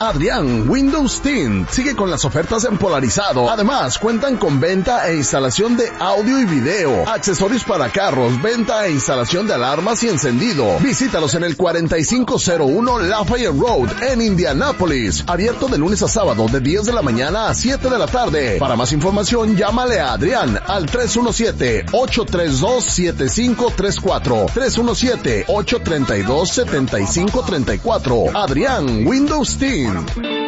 Adrián Windows Tint sigue con las ofertas en polarizado. Además, cuentan con venta e instalación de audio y video, accesorios para carros, venta e instalación de alarmas y encendido. Visítalos en el 4501 Lafayette Road en Indianápolis. Abierto de lunes a sábado de 10 de la mañana a 7 de la tarde. Para más información, llámale a Adrián al 317-832-7534. 317-832-7534. Adrián Windows Team.